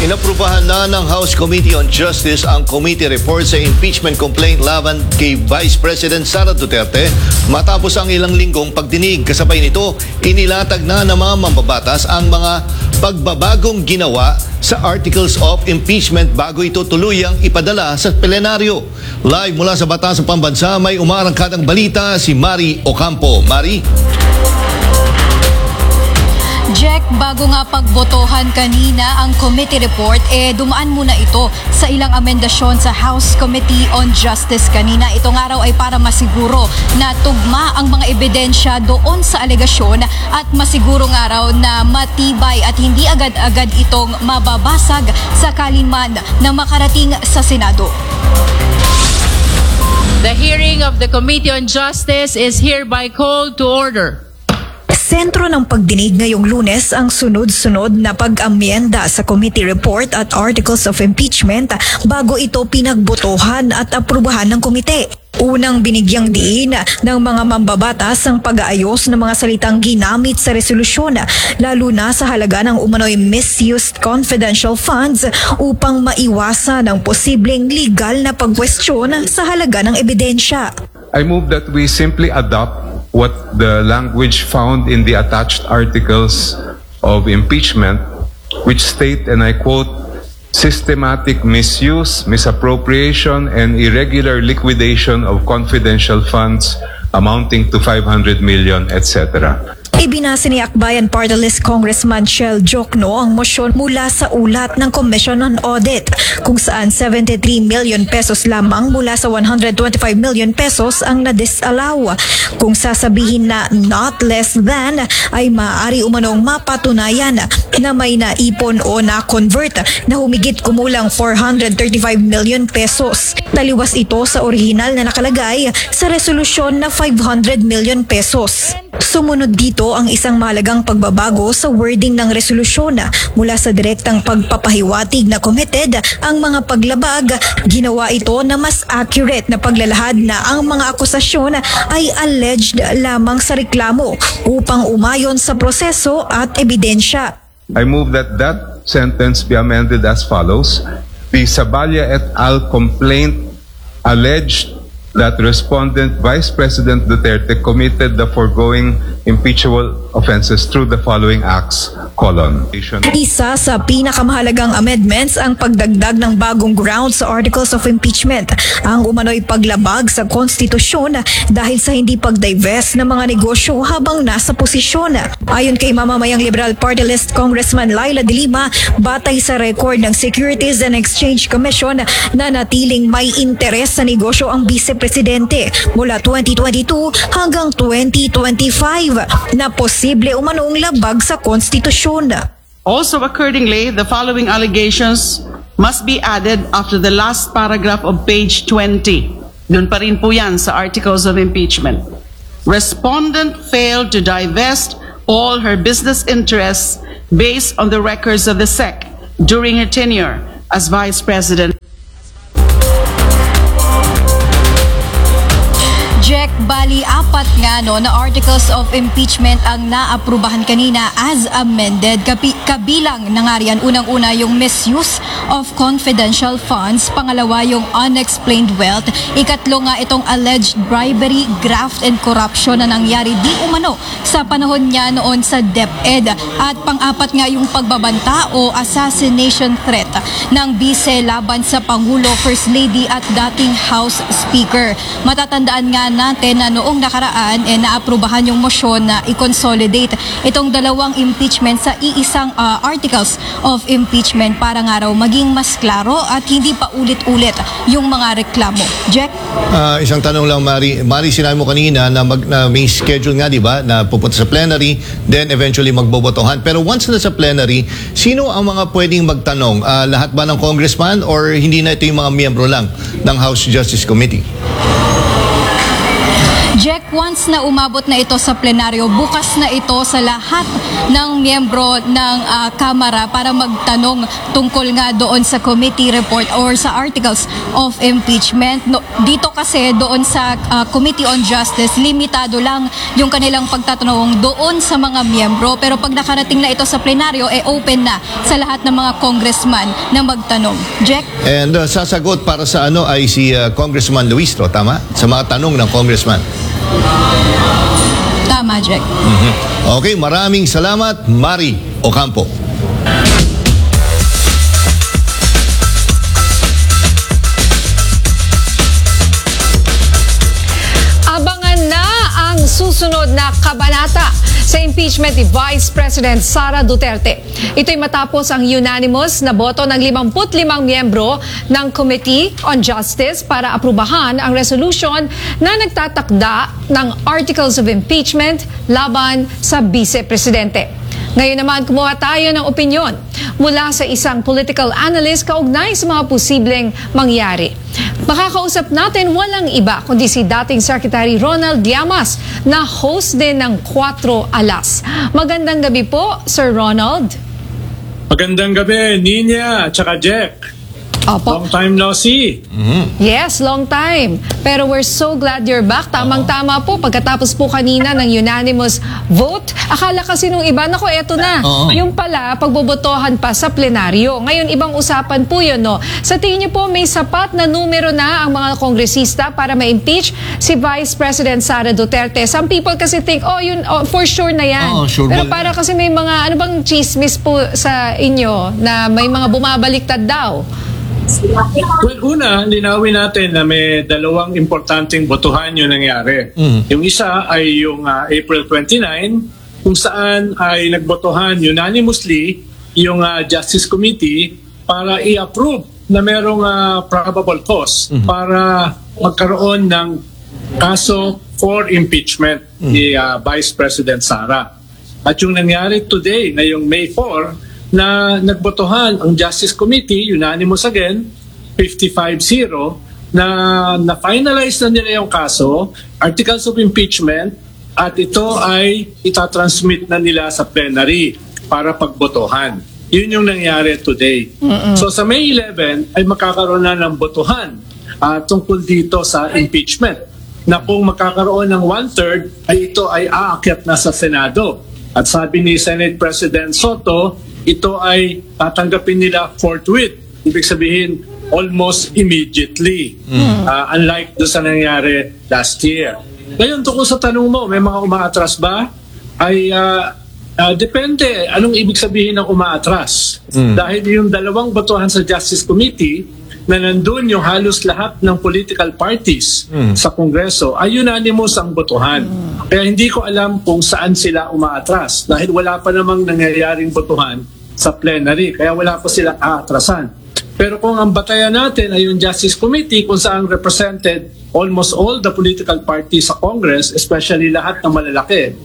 Inaprubahan na ng House Committee on Justice ang committee report sa impeachment complaint laban kay Vice President Sara Duterte matapos ang ilang linggong pagdinig. Kasabay nito, inilatag na ng mga mambabatas ang mga pagbabagong ginawa sa Articles of Impeachment bago ito tuluyang ipadala sa plenaryo. Live mula sa Batasang Pambansa, may umarangkadang balita si Mari Ocampo. Mari? Jack, bago nga pagbotohan kanina ang committee report, dumaan muna ito sa ilang amendasyon sa House Committee on Justice kanina. Ito nga raw ay para masiguro na tugma ang mga ebidensya doon sa alegasyon at masiguro nga raw na matibay at hindi agad-agad itong mababasag sakali man na makarating sa Senado. The hearing of the Committee on Justice is hereby called to order. Sentro ng pagdinig ngayong Lunes ang sunod-sunod na pag-amyenda sa committee report at articles of impeachment bago ito pinagbotohan at aprubahan ng komite. Unang binigyang diin ng mga mambabatas ang pag-aayos ng mga salitang ginamit sa resolusyon, lalo na sa halaga ng umano'y misused confidential funds upang maiwasan ang posibleng legal na pagkwestiyon sa halaga ng ebidensya. I move that we simply adopt what the language found in the attached articles of impeachment, which state, and I quote, systematic misuse, misappropriation, and irregular liquidation of confidential funds amounting to 500 million, etc. Ibinasa ni Akbayan Party List Congressman Shell Jokno ang motion mula sa ulat ng Commission on Audit kung saan 73 million pesos lamang mula sa 125 million pesos ang na-disallow. Kung sasabihin na not less than ay maaari umanong mapatunayan na may naipon o na-convert na humigit kumulang 435 million pesos. Taliwas ito sa orihinal na nakalagay sa resolusyon na 500 million pesos. Sumunod dito ang isang mahalagang pagbabago sa wording ng resolusyon mula sa direktang pagpapahiwatig na committed ang mga paglabag. Ginawa ito na mas accurate na paglalahad na ang mga akusasyon ay alleged lamang sa reklamo upang umayon sa proseso at ebidensya. I move that sentence be amended as follows. The Saballa et al. Complaint alleged that respondent Vice President Duterte committed the foregoing impeachable offenses through the following acts, colon. Isa sa pinakamahalagang amendments ang pagdagdag ng bagong grounds sa Articles of Impeachment, ang umano'y paglabag sa konstitusyon dahil sa hindi pag-divest ng mga negosyo habang nasa posisyon. Ayon kay mamamayang Liberal Party List Congressman Laila de Lima, batay sa record ng Securities and Exchange Commission na natiling may interes sa negosyo ang Vice-Presidente mula 2022 hanggang 2025 na posible umanong labag sa konstitusyon. Also accordingly, the following allegations must be added after the last paragraph of page 20. Doon pa rin po yan sa Articles of Impeachment. Respondent failed to divest all her business interests based on the records of the SEC during her tenure as Vice President. Jack, bali apat nga na articles of impeachment ang naaprubahan kanina as amended. Kabilang na nga riyan, unang-una yung misuse of confidential funds, pangalawa yung unexplained wealth, ikatlo nga itong alleged bribery, graft and corruption na nangyari di umano sa panahon niya noon sa DepEd, at pang-apat nga yung pagbabanta o assassination threat ng Vice laban sa Pangulo, First Lady at dating House Speaker. Matatandaan nga natin na noong nakaraan naaprubahan yung motion na i-consolidate itong dalawang impeachment sa iisang articles of impeachment para nga raw maging mas klaro at hindi pa ulit-ulit yung mga reklamo. Jack? Isang tanong lang, Mari, sinabi mo kanina na may schedule nga, di ba, na pupunta sa plenary, then eventually magbobotohan. Pero once na sa plenary, sino ang mga pwedeng magtanong? Lahat ba ng congressman or hindi na ito yung mga miyembro lang ng House Justice Committee? Jack, once na umabot na ito sa plenaryo, bukas na ito sa lahat ng miyembro ng Kamara para magtanong tungkol nga doon sa committee report or sa articles of impeachment. Dito kasi doon sa Committee on Justice, limitado lang yung kanilang pagtatanong doon sa mga miyembro. Pero pag nakarating na ito sa plenaryo, open na sa lahat ng mga congressman na magtanong. Jack? And sasagot para sa ay si Congressman Luistro, tama? Sa mga tanong ng congressman. Tama, Jack. Okay, maraming salamat, Mari Ocampo. Abangan na ang susunod na kabanata sa impeachment ni Vice President Sara Duterte. Ito'y matapos ang unanimous na boto ng 55 miyembro ng Committee on Justice para aprubahan ang resolution na nagtatakda ng Articles of Impeachment laban sa Vice Presidente. Ngayon naman, kumuha tayo ng opinyon mula sa isang political analyst kaugnay sa mga posibleng mangyari. Makakausap natin walang iba kundi si dating Secretary Ronald Llamas na host din ng 4 Alas. Magandang gabi po, Sir Ronald. Magandang gabi, Nina at saka Jack. Opo. Long time no see. Yes, long time. Pero we're so glad you're back. Tamang-tama po, pagkatapos po kanina ng unanimous vote, akala kasi nung iba, naku, eto na. Yung pala, pagbobotohan pa sa plenaryo. Ngayon, ibang usapan po yun, no? Sa tingin niyo po, may sapat na numero na ang mga kongresista para ma-impeach si Vice President Sara Duterte. Some people kasi think, yun, for sure na yan. Sure. Pero para kasi may mga, ano bang chismis po sa inyo na may mga bumabaliktad daw? Well, una, linawin natin na may dalawang importanteng botohan yung nangyari. Yung isa ay yung April 29, kung saan ay nagbotohan unanimously yung Justice Committee para i-approve na merong probable cause para magkaroon ng kaso for impeachment ni Vice President Sara. At yung nangyari today, na yung May 4, na nagbotohan ang Justice Committee, unanimous again, 55-0, na finalize na nila yung kaso, articles of impeachment, at ito ay itatransmit na nila sa plenary para pagbotohan. Yun yung nangyari today. So sa May 11 ay makakaroon na ng botohan tungkol dito sa impeachment, na kung makakaroon ng 1/3 ay ito ay aakyat na sa Senado. At sabi ni Senate President Soto, ito ay tatanggapin nila forthwith. Ibig sabihin, almost immediately. Unlike doon sa nangyari last year. Ngayon, tungkol sa tanong mo, may mga umaatras ba? Ay depende. Anong ibig sabihin ng umaatras? Dahil yung dalawang botohan sa Justice Committee na nandun yung halos lahat ng political parties sa Kongreso ay unanimous ang botohan. Kaya hindi ko alam kung saan sila umaatras dahil wala pa namang nangyayaring botohan sa plenary. Kaya wala pa silang aatrasan. Pero kung ang batayan natin ay yung Justice Committee kung saan represented almost all the political parties sa Congress, especially lahat ng malalaki,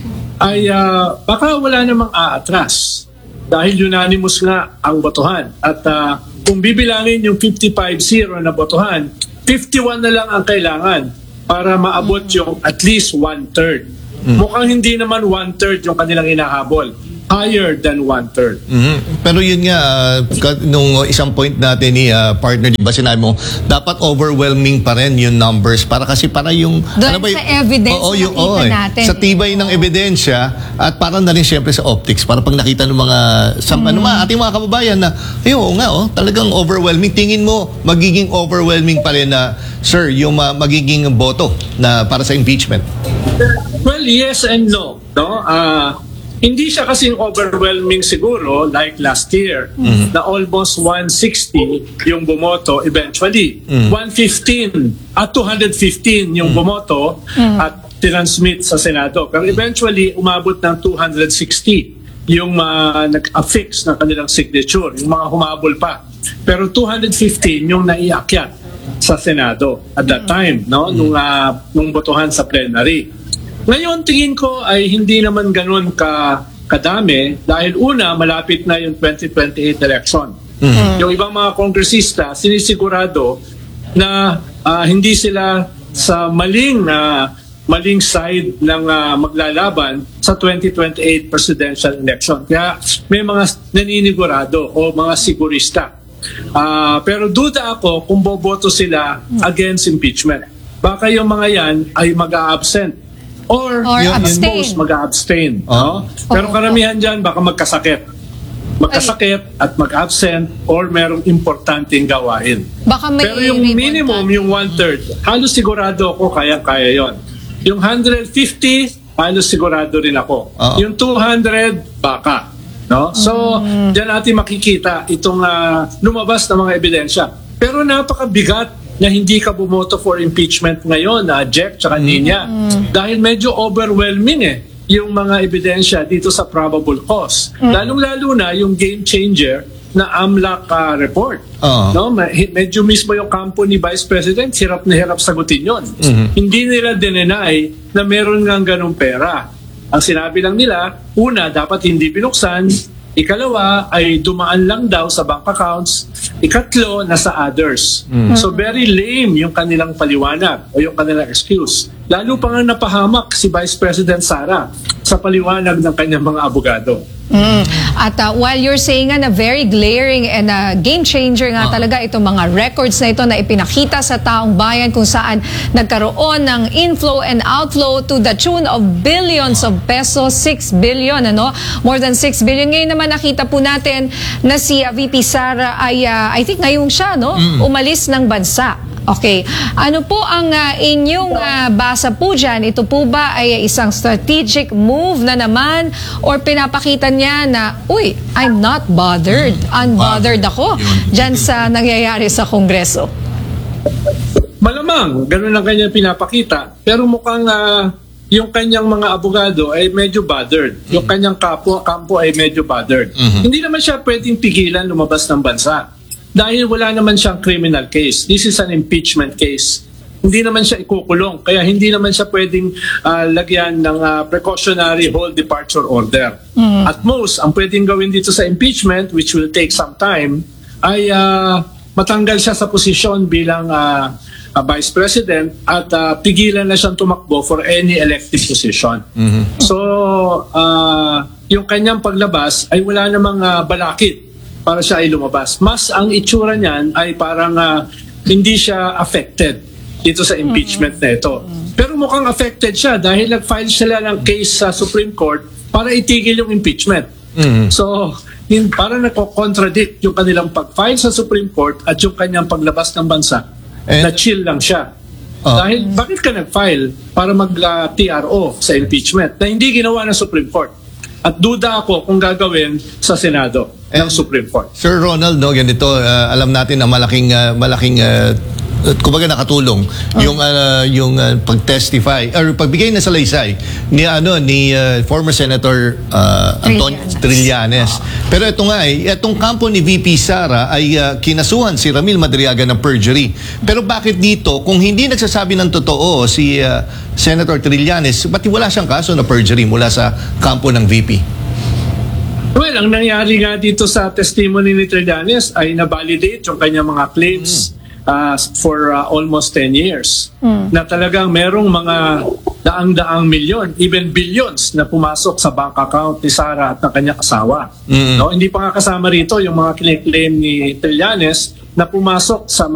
ay baka wala namang aatras dahil unanimous nga ang botohan. At kung bibilangin yung 55-0 na botohan, 51 na lang ang kailangan para maabot yung at least 1/3. Mukhang hindi naman 1/3 yung kanilang inahabol. Higher than 1/3. Pero yun nga, nung isang point natin ni partner, di ba sinabi mo, dapat overwhelming pa rin yung numbers para kasi para yung... Doon sa evidence na nakita natin. Sa tibay ng ebidensya at para na rin siyempre sa optics, para pag nakita ng mga ating mga kababayan na, talagang overwhelming. Tingin mo, magiging overwhelming pa rin na, sir, yung magiging boto na para sa impeachment? Well, yes and no. Hindi siya kasing overwhelming siguro like last year na almost 160 yung bumoto eventually. 115 at 215 yung bumoto at transmit sa Senado. Pero eventually umabot ng 260 yung nag-affix ng kanilang signature, yung mga humabol pa. Pero 215 yung naiakyat sa Senado at that time, nung botohan sa plenary. Ngayon, tingin ko ay hindi naman ganun kadami dahil una, malapit na yung 2028 election. Yung ibang mga kongresista, sinisigurado na hindi sila sa maling maling side ng maglalaban sa 2028 presidential election. Kaya may mga naninigurado o mga sigurista. Pero duda ako kung boboto sila against impeachment. Baka yung mga yan ay mag-a-absent or abstain. most mag-a-abstain. No? Pero karamihan dyan baka magkasakit at mag-absent or merong importanteng gawain. Baka may Pero yung minimum, yung 1/3, halos sigurado ako kaya yon. Yung 150, halos sigurado rin ako. Yung 200, baka. No? So, dyan natin makikita itong lumabas na mga ebidensya. Pero napakabigat na hindi ka bumoto for impeachment ngayon, Jack tsaka Nina. Dahil medyo overwhelming yung mga ebidensya dito sa probable cause. Lalong-lalo na yung game changer na AMLAC report. No? Medyo mismo yung kampo ni Vice President, hirap na hirap sagutin yun. Hindi nila dinenay na meron nga ganong pera. Ang sinabi lang nila, una, dapat hindi binuksan. Ikalawa ay dumaan lang daw sa bank accounts. Ikatlo, nasa others. So very lame yung kanilang paliwanag o yung kanilang excuse. Lalo pa nga napahamak si Vice President Sara sa paliwanag ng kanyang mga abogado. At while you're saying na very glaring and game changer nga talaga itong mga records na ito na ipinakita sa taong bayan kung saan nagkaroon ng inflow and outflow to the tune of billions of pesos, 6 billion, more than 6 billion. Ngayon naman nakita po natin na si VP Sara ay I think ngayong siya umalis ng bansa. Okay. Ano po ang inyong basa po dyan? Ito po ba ay isang strategic move na naman or pinapakita niya na, uy, I'm not bothered. Unbothered ako dyan sa nangyayari sa Kongreso? Malamang, ganun ang kanya pinapakita. Pero mukhang yung kanyang mga abogado ay medyo bothered. Yung kanyang kampo ay medyo bothered. Hindi naman siya pwedeng pigilan lumabas ng bansa. Dahil wala naman siyang criminal case. This is an impeachment case. Hindi naman siya ikukulong. Kaya hindi naman siya pwedeng lagyan ng precautionary hold departure order. At most, ang pwedeng gawin dito sa impeachment, which will take some time, ay matanggal siya sa posisyon bilang Vice President at pigilan na siyang tumakbo for any elective position. So, yung kanyang paglabas ay wala namang balakid para siya ay lumabas. Mas ang itsura niyan ay parang hindi siya affected dito sa impeachment na ito. Pero mukhang affected siya dahil nag-file sila ng case sa Supreme Court para itigil yung impeachment. So, parang nako-contradict yung kanilang pag-file sa Supreme Court at yung kanyang paglabas ng bansa. Na-chill lang siya. Dahil bakit ka nag-file para mag-TRO sa impeachment na hindi ginawa ng Supreme Court? At duda ako kung gagawin sa Senado ng Supreme Court. Sir Ronald, ganito, alam natin na malaking kumbaga nakatulong yung pag-testify or pagbigay na salaysay ni former Senator Antonio Trillanes. Pero ito nga itong kampo ni VP Sara ay kinasuhan si Ramil Madriaga ng perjury. Pero bakit dito kung hindi nagsasabi ng totoo si Senator Trillanes, ba't wala siyang kaso na perjury mula sa kampo ng VP? Well, ang nangyari nga dito sa testimony ni Trillanes ay na-validate yung kanyang mga claims for almost 10 years. Na talagang merong mga daang-daang milyon, even billions na pumasok sa bank account ni Sara at ng kanyang asawa. No, hindi pa nga kasama rito yung mga claim ni Trillanes na pumasok sa